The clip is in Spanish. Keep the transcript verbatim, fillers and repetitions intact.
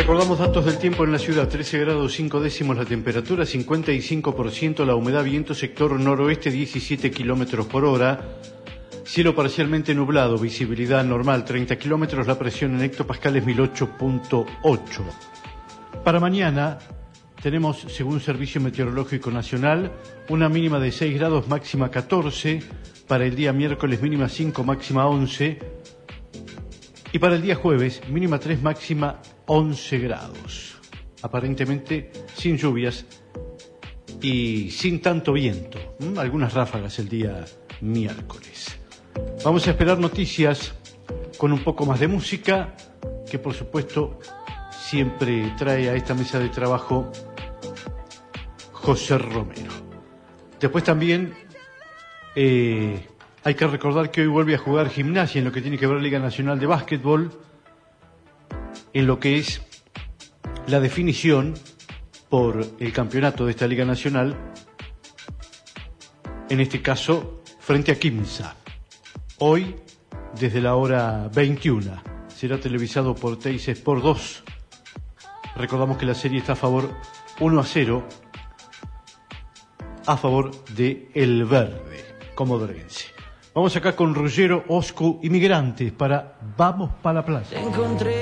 Recordamos datos del tiempo en la ciudad: trece grados cinco décimos la temperatura, cincuenta y cinco por ciento la humedad, viento sector noroeste diecisiete kilómetros por hora, cielo parcialmente nublado, visibilidad normal treinta kilómetros, la presión en hectopascales mil ocho punto ocho. Para mañana tenemos, según Servicio Meteorológico Nacional, una mínima de seis grados, máxima catorce, para el día miércoles mínima cinco, máxima once, y para el día jueves mínima tres, máxima once grados. Aparentemente sin lluvias y sin tanto viento. ¿Mm? Algunas ráfagas el día miércoles. Vamos a esperar noticias con un poco más de música, que por supuesto siempre trae a esta mesa de trabajo José Romero. Después también eh, hay que recordar que hoy vuelve a jugar Gimnasia en lo que tiene que ver Liga Nacional de Básquetbol, en lo que es la definición por el campeonato de esta Liga Nacional, en este caso frente a Quimsa. Hoy, desde la hora veintiuna, será televisado por Teis Sport dos. Recordamos que la serie está a favor uno a cero, a favor de El Verde, comodorense. Vamos acá con Ruggiero, Oscu y Migrantes para Vamos para la Playa.